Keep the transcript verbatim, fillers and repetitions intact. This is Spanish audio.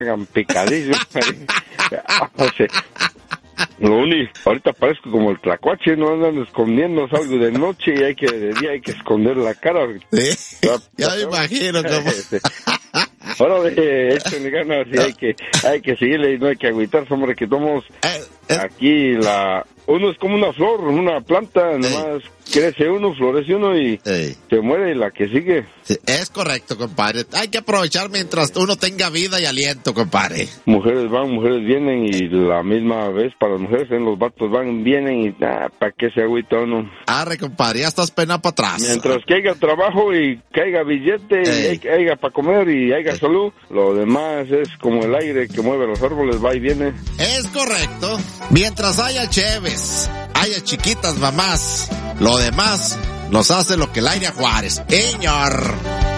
hagan picadillo. Lo único, ahorita parezco como el tlacuache, no andan escondiendo, salgo de noche y hay que, de día hay que esconder la cara. Sí, ya me imagino como... Ahora de échenle ganas y hay que, hay que seguirle y no hay que agüitarse, hombre, que tomamos Eh, eh. aquí la... Uno es como una flor, una planta, Ey. nomás crece uno, florece uno y Ey. se muere y la que sigue. Sí, es correcto, compadre. Hay que aprovechar mientras uno tenga vida y aliento, compadre. Mujeres van, mujeres vienen y la misma vez para las mujeres, en los vatos van, vienen y ah, ¿para qué se agüita uno? Arre, compadre, ya estás pena para atrás. Mientras que haya trabajo y que haya billete, Ey. y que haya para comer y haya salud, lo demás es como el aire que mueve los árboles, va y viene. Es correcto. Mientras haya cheves, haya chiquitas mamás, lo demás nos hace lo que el aire a Juárez. Señor.